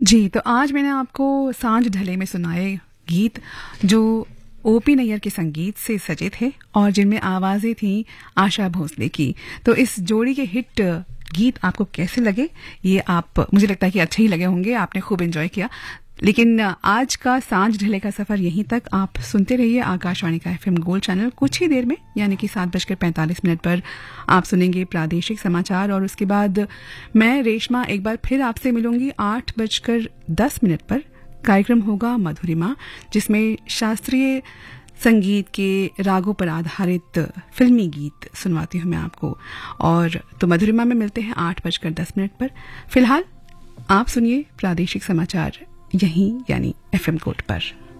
जी, तो आज मैंने आपको सांझ ढले में सुनाए गीत जो ओपी नैयर के संगीत से सजे थे और जिनमें आवाज़ें थीं आशा भोसले की। तो इस जोड़ी के हिट गीत आपको कैसे लगे? ये आप मुझे लगता है कि अच्छे ही लगे होंगे, आपने खूब एंजॉय किया। लेकिन आज का सांझ ढले का सफर यहीं तक। आप सुनते रहिए आकाशवाणी का एफएम गोल्ड चैनल। कुछ ही देर में यानी कि 7:45 पर आप सुनेंगे प्रादेशिक समाचार और उसके बाद मैं रेशमा एक बार फिर आपसे मिलूंगी 8:10 पर। कार्यक्रम होगा मधुरिमा, जिसमें शास्त्रीय संगीत के रागों पर आधारित फिल्मी गीत सुनवाती हूँ मैं आपको। और तो मधुरिमा में मिलते हैं 8:10 पर। फिलहाल आप सुनिए प्रादेशिक समाचार यहीं यानी एफएम कोड पर।